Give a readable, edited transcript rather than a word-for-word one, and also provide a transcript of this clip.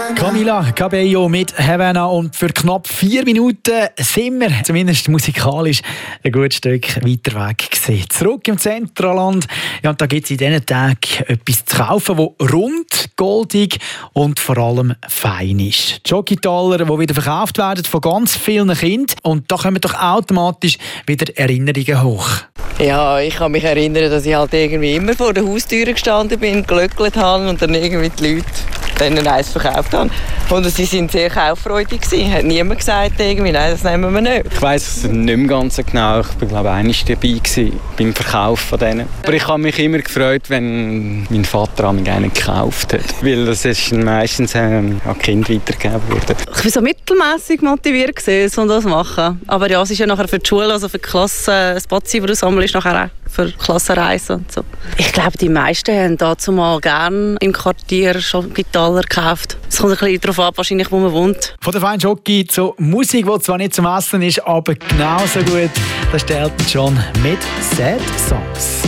Camila Cabello mit Havana, und für knapp 4 Minuten sind wir, zumindest musikalisch, ein gutes Stück weiter weg gewesen. Zurück im Zentralland, ja, und da gibt es in diesen Tagen etwas zu kaufen, das rund, goldig und vor allem fein ist. Jockeytaler, die wieder verkauft werden von ganz vielen Kindern, und da kommen doch automatisch wieder Erinnerungen hoch. Ja, ich kann mich erinnern, dass ich halt irgendwie immer vor der Haustür gestanden bin, gelöckelt habe und dann irgendwie die Leute denen eins verkauft haben. Und sie waren sehr kauffreudig gewesen. Hat niemand gesagt, irgendwie, nein, das nehmen wir nicht. Ich weiss es nicht mehr ganz genau. Ich war, glaube ich, einmal dabei gewesen, beim Verkauf von denen. Aber ich habe mich immer gefreut, wenn mein Vater einen gekauft hat. Weil das ist meistens an Kinder weitergegeben wurde. Ich war so mittelmässig motiviert, um das zu machen. Aber ja, es ist ja nachher für die Schule, also für die Klasse, ein Spazi, das du sammelst, nachher auch für Klassenreisen und so. Ich glaube, die meisten haben dazu mal gerne im Quartier schon Gitarren gekauft. Es kommt ein bisschen darauf ab, wahrscheinlich, wo man wohnt. Von der feinen Jockey zur Musik, die zwar nicht zum Essen ist, aber genauso gut, das ist Elton John mit «Sad Songs».